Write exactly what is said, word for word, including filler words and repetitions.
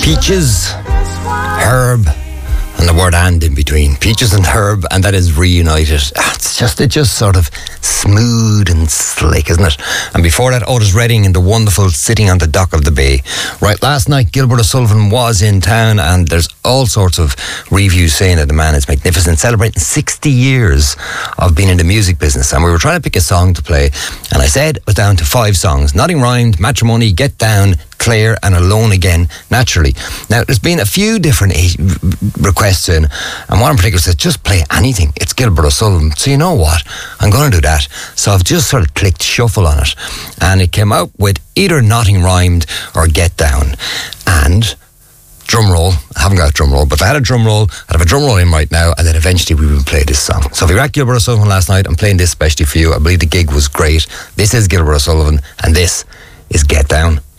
Peaches, herb, and the word "and" in between. Peaches and herb, and that is reunited. It's just, it's just sort of smooth and slick, isn't it? And before that, Otis Redding in the wonderful Sitting on the Dock of the Bay. Right, last night, Gilbert O'Sullivan was in town, and there's all sorts of reviews saying that the man is magnificent, celebrating sixty years of being in the music business. And we were trying to pick a song to play, and I said it was down to five songs. Nothing Rhymed, Matrimony, Get Down, Claire, and Alone Again, Naturally. Now, there's been a few different requests in, and one in particular says, just play anything. It's Gilbert O'Sullivan. So you know what? I'm going to do that. So I've just sort of clicked shuffle on it, and it came out with either Nothing Rhymed or Get Down. And drum roll, I haven't got a drum roll, but if I had a drum roll, I'd have a drum roll in right now, and then eventually we would play this song. So if you were at Gilbert O'Sullivan last night, I'm playing this especially for you. I believe the gig was great. This is Gilbert O'Sullivan, and this is Get Down.